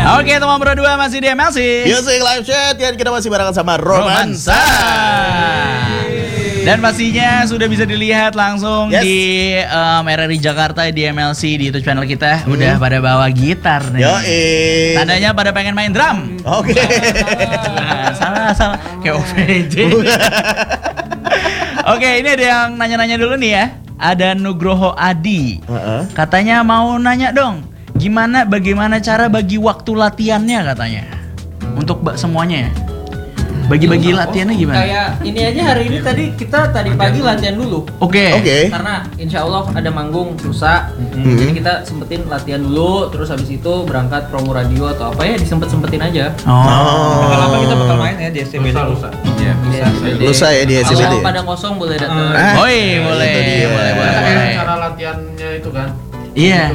Oke, teman berdua masih di MLC Music Live Chat. Dan kita masih barengan sama Romansa. Dan pastinya sudah bisa dilihat langsung di RRI Jakarta di MLC di YouTube channel kita. Udah pada bawa gitar nih. Tandanya pada pengen main drum. Oke. Salah kayak OVJ. Oke, ini ada yang nanya-nanya dulu nih ya. Ada Nugroho Adi. Katanya mau nanya dong, bagaimana cara bagi waktu latihannya katanya. Untuk semuanya ya. Bagi-bagi latihannya gimana? Kayak ini aja hari ini kita tadi pagi latihan dulu. Oke. Karena insya Allah ada manggung lusa. Jadi kita sempetin latihan dulu, terus habis itu berangkat promo radio atau apa ya disempet-sempetin aja. Lama kita bakal main ya di SCBD lusa. Iya, Lusa ya di SCBD. Kalau pada kosong boleh datang. Boleh. Cara latihannya itu kan. Iya.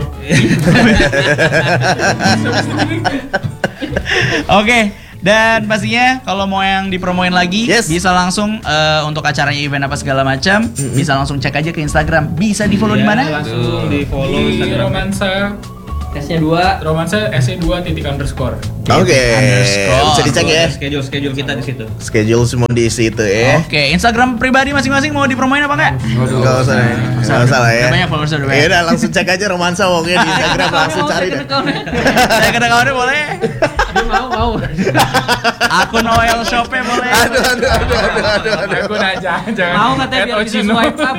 Oke. Dan pastinya kalau mau yang dipromoin lagi bisa langsung untuk acaranya event apa segala macam bisa langsung cek aja ke Instagram. Bisa di follow di mana? Langsung di follow di Instagram Romansa S-nya 2. Romansa S-nya 2 __. Oke. Bisa dicek ya. Schedule kita di situ. Schedule semua di situ ya. Oke, Instagram pribadi masing-masing mau dipromoin apa enggak? Enggak usah. Enggak usah lah ya. Banyak followers udah Ya banyak. udah langsung cek aja Romansa pokoknya di Instagram langsung cari deh. Saya kena kawannya boleh. Mau. Akun oil shopnya boleh. Aduh. Aku jangan. Mau katanya biar bisa swipe up.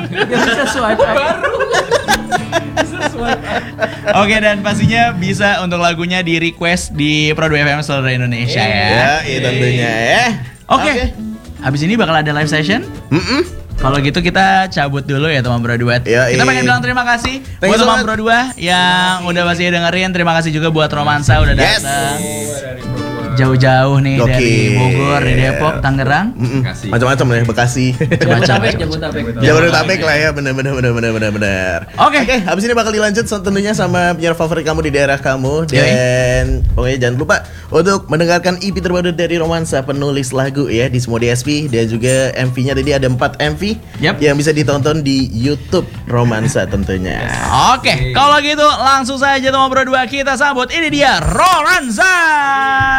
Oke, dan pastinya bisa untuk lagunya di request di Pro 2 FM seluruh Indonesia ya. Ya, tentunya ya. Oke. Habis ini bakal ada live session. Kalau gitu kita cabut dulu ya teman Bro 2. Kita pengen bilang terima kasih buat teman Bro 2 yang udah masih dengerin. Terima kasih juga buat Romansa udah datang. Jauh-jauh nih dari Bogor, dari Depok, Tangerang. Macam-macam ya, Bekasi. Jabodetabek lah ya, bener. Oke, habis ini bakal dilanjut tentunya sama penyiar favorit kamu di daerah kamu. Dan pokoknya jangan lupa untuk mendengarkan EP terbaru dari Romansa, penulis lagu ya di semua DSP. Dan juga MV-nya tadi ada 4 MV yang bisa ditonton di YouTube Romansa tentunya. Oke, kalau gitu langsung saja teman Bro 2 kita sambut. Ini dia Romansa.